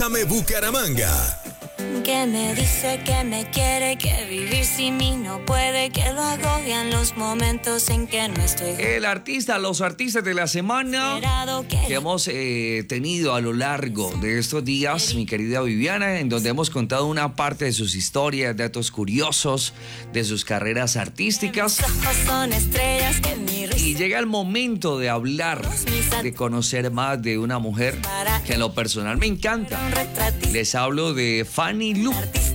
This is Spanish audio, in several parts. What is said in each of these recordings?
Dame Bucaramanga. Que me dice que me quiere, que vivir sin mí no puede, que lo agobian los momentos en que no estoy. Los artistas de la semana que hemos tenido a lo largo de estos días, mi querida Viviana, en donde hemos contado una parte de sus historias, datos curiosos de sus carreras artísticas. Y llega el momento de hablar, de conocer más de una mujer que en lo personal me encanta. Les hablo de Fanny Lu.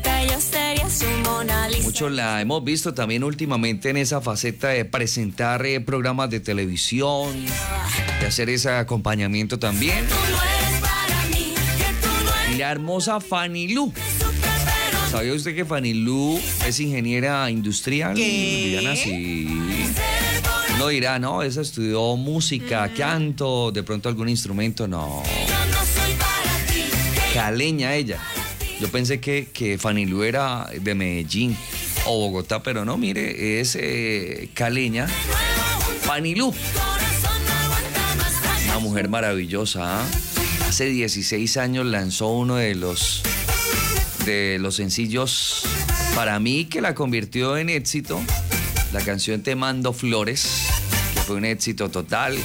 Muchos la hemos visto también últimamente en esa faceta de presentar programas de televisión, de hacer ese acompañamiento también. Y la hermosa Fanny Lu. ¿Sabía usted que Fanny Lu es ingeniera industrial? Viviana, sí. No dirá, no, esa estudió música, canto, de pronto algún instrumento, no. Caleña ella. Yo pensé que Fanny Lu era de Medellín o Bogotá, pero no, mire, es caleña. Fanny Lu. Una mujer maravillosa, ¿eh? Hace 16 años lanzó uno de los sencillos para mí que la convirtió en éxito. La canción Te Mando Flores, que fue un éxito total.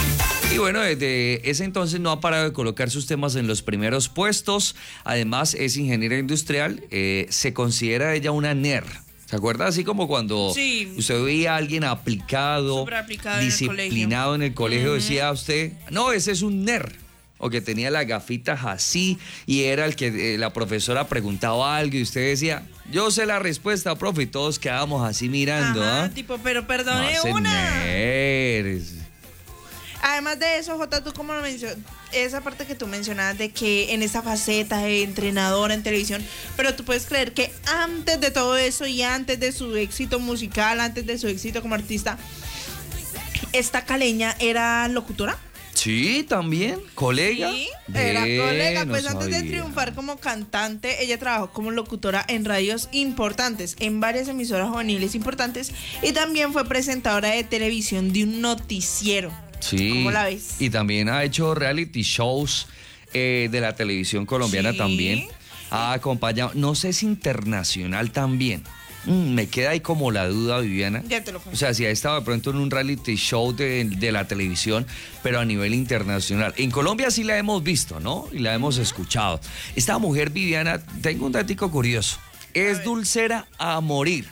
Y bueno, desde ese entonces no ha parado de colocar sus temas en los primeros puestos. Además, es ingeniera industrial. Se considera ella una nerd. ¿Se acuerda? Así como cuando usted veía a alguien aplicado disciplinado en el colegio, decía usted, no, ese es un nerd. O que tenía las gafitas así y era el que la profesora preguntaba algo y usted decía, yo sé la respuesta, profe, y todos quedábamos así mirando. Ajá, tipo, pero perdone no, una. Nerd. Además de eso, Jota, tú como lo mencionas, esa parte que tú mencionabas de que en esa faceta de entrenadora en televisión, pero tú puedes creer que antes de todo eso y antes de su éxito musical, antes de su éxito como artista, esta caleña era locutora. Sí, también, colega. Sí, era colega, pues no antes de triunfar como cantante, ella trabajó como locutora en radios importantes, en varias emisoras juveniles importantes, y también fue presentadora de televisión de un noticiero. Sí. ¿Cómo la ves? Y también ha hecho reality shows de la televisión colombiana también. Ha acompañado, no sé si internacional también. Me queda ahí como la duda, Viviana. Ya te lo confirmo. O sea, si ha estado de pronto en un reality show de la televisión, pero a nivel internacional. En Colombia sí la hemos visto, ¿no? Y la hemos escuchado. Esta mujer, Viviana, tengo un datico curioso. Es dulcera a morir.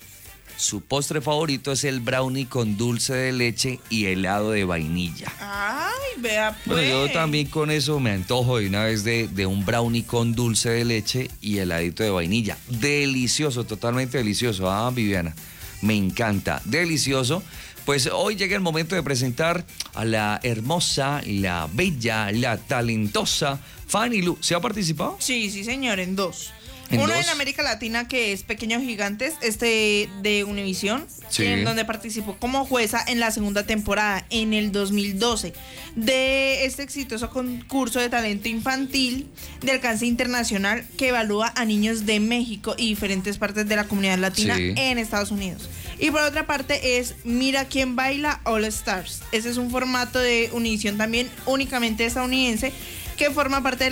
Su postre favorito es el brownie con dulce de leche y helado de vainilla. Ay, vea pues. Bueno, yo también con eso me antojo de una vez de un brownie con dulce de leche y heladito de vainilla. Delicioso, totalmente delicioso. Ah, Viviana, me encanta. Delicioso. Pues hoy llega el momento de presentar a la hermosa, la bella, la talentosa Fanny Lu. ¿Se ha participado? Sí, señor, en dos. ¿En Uno dos? en América Latina, que es Pequeños Gigantes, de Univisión, en donde participó como jueza en la segunda temporada, en el 2012, de este exitoso concurso de talento infantil de alcance internacional que evalúa a niños de México y diferentes partes de la comunidad latina en Estados Unidos. Y por otra parte es Mira Quién Baila All Stars. Ese es un formato de Univisión también únicamente estadounidense, que formó parte de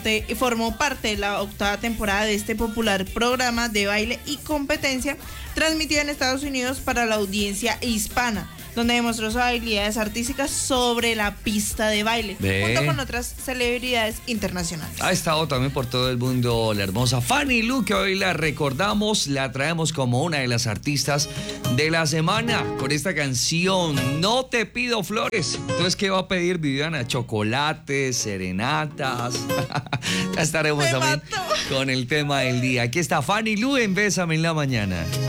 la octava temporada de este popular programa de baile y competencia transmitido en Estados Unidos para la audiencia hispana, donde demostró sus habilidades artísticas sobre la pista de baile, junto con otras celebridades internacionales. Ha estado también por todo el mundo la hermosa Fanny Lu, que hoy la recordamos, la traemos como una de las artistas de la semana con esta canción No Te Pido Flores. Entonces, ¿qué va a pedir Viviana? Chocolates, serenatas. Ya estaremos también con el tema del día. Aquí está Fanny Lu en Bésame en la Mañana.